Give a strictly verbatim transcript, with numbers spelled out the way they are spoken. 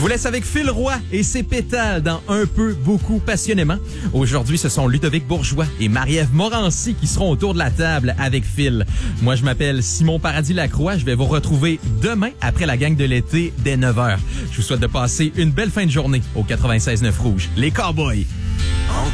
vous laisse avec Phil Roy et ses pétales dans Un peu, beaucoup, passionnément. Aujourd'hui, ce sont Ludovic Bourgeois et Marie-Ève Morancy qui seront autour de la table avec Phil. Moi, je m'appelle Simon Paradis-Lacroix. Je vais vous retrouver demain après la gang de l'été dès neuf heures. Je vous souhaite de passer une belle fin de journée au quatre-vingt-seize neuf Rouge. Les Cowboys!